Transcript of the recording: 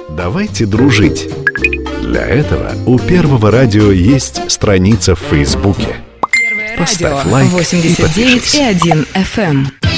Давайте дружить. Для этого у Первого радио есть страница в Фейсбуке. Первое Поставь радио лайк и 89,1 FM.